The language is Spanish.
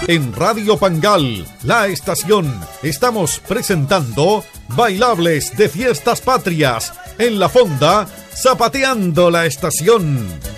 En Radio Pangal, la estación, estamos presentando Bailables de Fiestas Patrias. En la fonda, zapateando la estación.